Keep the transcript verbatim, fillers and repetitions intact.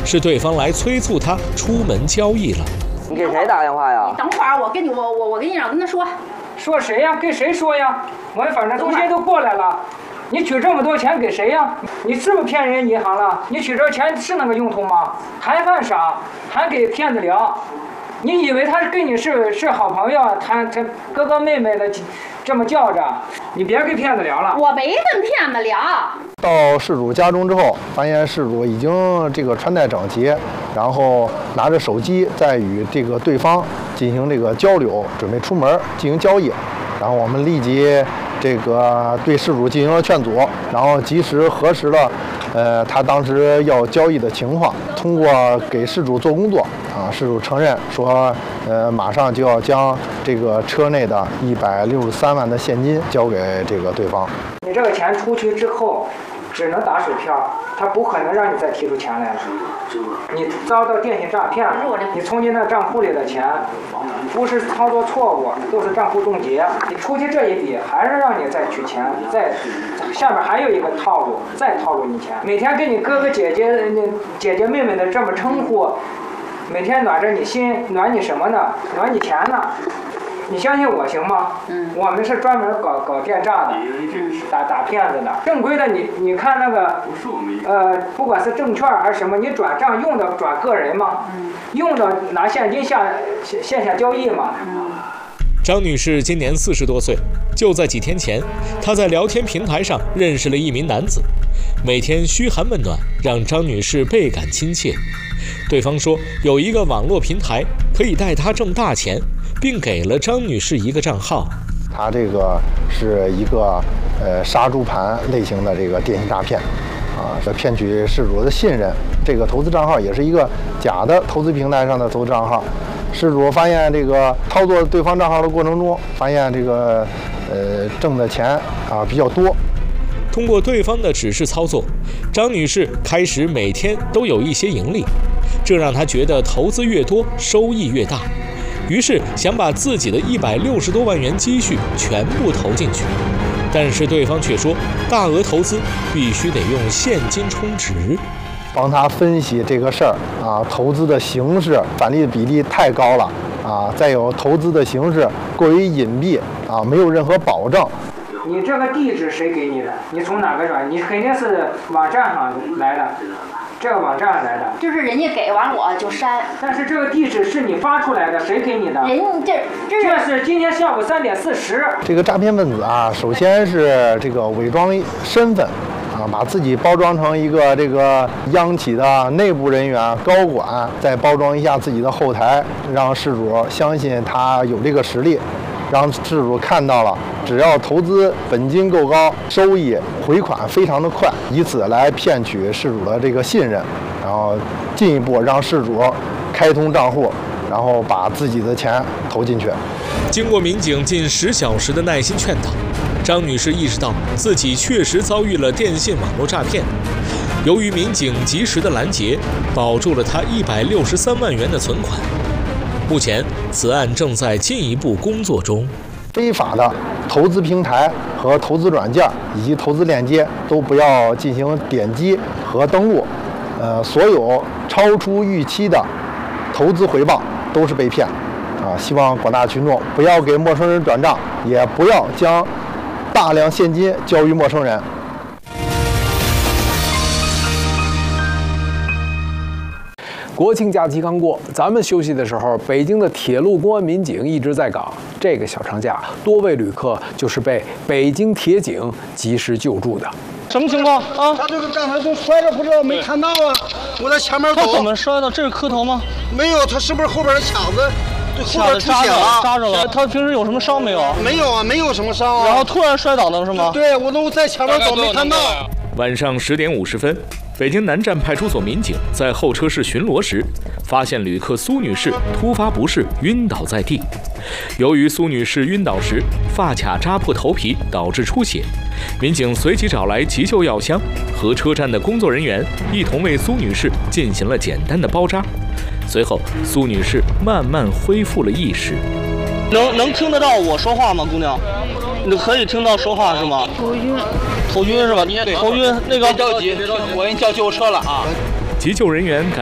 是对方来催促他出门交易了。 你给谁打电话呀？ 你等会儿，我跟你我我我跟你让跟他说。 说谁呀？跟谁说呀？我反正中介都过来了。你取这么多钱给谁呀？你是不是骗人银行了？你取这钱是那个用途吗？还犯傻，还给骗子聊。你以为他是跟你是是好朋友，他他哥哥妹妹的这么叫着，你别跟骗子聊了。 我没跟骗子聊。 到事主家中之后，发现事主已经这个穿戴整齐，然后拿着手机在与这个对方进行这个交流，准备出门进行交易。然后我们立即这个对事主进行了劝阻，然后及时核实了，呃，他当时要交易的情况。通过给事主做工作，啊，事主承认说，呃，马上就要将这个车内的一百六十三万的现金交给这个对方。 你这个钱出去之后，只能打水漂，他不可能让你再提出钱来了。你遭到电信诈骗了，你从你那账户里的钱，不是操作错误，都是账户冻结。你出去这一笔，还是让你再取钱，再下面还有一个套路，再套路你钱。每天跟你哥哥姐姐、姐姐妹妹的这么称呼，每天暖着你心，暖你什么呢？暖你钱呢？你相信我行吗？嗯，我们是专门搞搞电诈的，打打骗子的。正规的你，你看那个，呃，不管是证券还是什么，你转账用的转个人吗？嗯，用的拿现金下线下交易吗？嗯。 张女士今年四十多岁，就在几天前，她在聊天平台上认识了一名男子，每天嘘寒问暖，让张女士倍感亲切。对方说有一个网络平台可以带她挣大钱，并给了张女士一个账号。 他这个是一个呃杀猪盘类型的这个电信诈骗，啊，是骗取事主的信任。这个投资账号也是一个假的投资平台上的投资账号。事主发现这个操作对方账号的过程中，发现这个呃挣的钱啊比较多。 通过对方的指示操作，张女士开始每天都有一些盈利，这让她觉得投资越多收益越大，于是想把自己的一百六十多万元积蓄全部投进去。但是对方却说，大额投资必须得用现金充值。 帮他分析这个事儿啊，投资的形式返利的比例太高了啊，再有投资的形式过于隐蔽啊，没有任何保证。 你这个地址谁给你的？你从哪个转？你肯定是网站上来的，这个网站来的。 就是人家给完我就删。 但是这个地址是你发出来的，谁给你的？ 人这这是。 这是今天下午三点四十。 这个诈骗分子啊，首先是这个伪装身份。啊，把自己包装成一个这个央企的内部人员、高管，再包装一下自己的后台，让事主相信他有这个实力，让事主看到了，只要投资本金够高，收益回款非常的快，以此来骗取事主的这个信任，然后进一步让事主开通账户，然后把自己的钱投进去。 经过民警近十小时的耐心劝导，张女士意识到自己确实遭遇了电信网络诈骗。由于民警及时的拦截，保住了她一百六十三万元的存款。目前，此案正在进一步工作中。 非法的投资平台和投资软件以及投资链接都不要进行点击和登录。呃，所有超出预期的投资回报都是被骗。啊，希望广大群众不要给陌生人转账，也不要将大量现金交于陌生人。 国庆假期刚过，咱们休息的时候，北京的铁路公安民警一直在岗。这个小长假，多位旅客就是被北京铁警及时救助的。 什么情况啊？ 他这个刚才都摔了，不知道没看到啊！我在前面走。 他怎么摔的？这是磕头吗？ 没有，他是不是后边的卡子？ 卡子扎着了，扎着了。他平时有什么伤没有？ 没有啊，没有什么伤啊。 然后突然摔倒的是吗？ 对，我都在前面走，没看到。 晚上十点五十分，北京南站派出所民警在候车室巡逻时，发现旅客苏女士突发不适，晕倒在地。由于苏女士晕倒时发卡扎破头皮，导致出血，民警随即找来急救药箱，和车站的工作人员一同为苏女士进行了简单的包扎。随后，苏女士慢慢恢复了意识。 能能听得到我说话吗，姑娘？你可以听到说话是吗？ 头晕。 头晕是吧？你也得头晕，那个别着急，我给你叫救护车了啊！ 急救人员赶